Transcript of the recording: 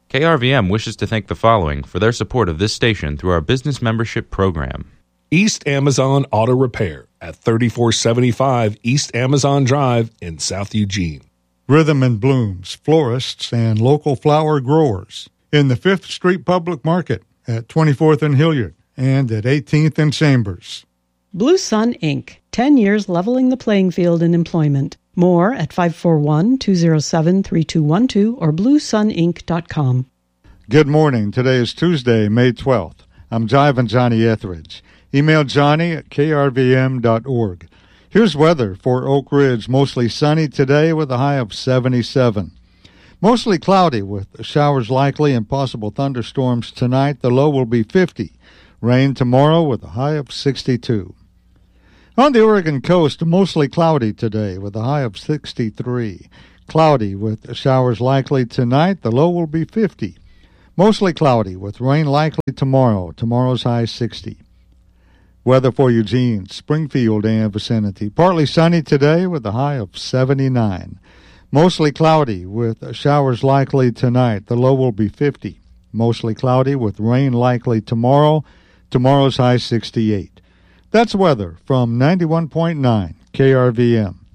KRVM wishes to thank the following for their support of this station through our business membership program. East Amazon Auto Repair at 3475 East Amazon Drive in South Eugene. Rhythm and Blooms, florists and local flower growers in the 5th Street Public Market at 24th and Hilliard and at 18th and Chambers. Blue Sun Inc., 10 years leveling the playing field in employment. More at 541-207-3212 or bluesuninc.com. Good morning. Today is Tuesday, May 12th. I'm Jive Johnny Etheridge. Email Johnny at krvm.org. Here's weather for Oak Ridge. Mostly sunny today with a high of 77. Mostly cloudy with showers likely and possible thunderstorms tonight. The low will be 50. Rain tomorrow with a high of 62. On the Oregon coast, mostly cloudy today with a high of 63. Cloudy with showers likely tonight. The low will be 50. Mostly cloudy with rain likely tomorrow. Tomorrow's high 60. Weather for Eugene, Springfield, and vicinity. Partly sunny today with a high of 79. Mostly cloudy with showers likely tonight. The low will be 50. Mostly cloudy with rain likely tomorrow. Tomorrow's high 68. That's weather from 91.9 KRVM.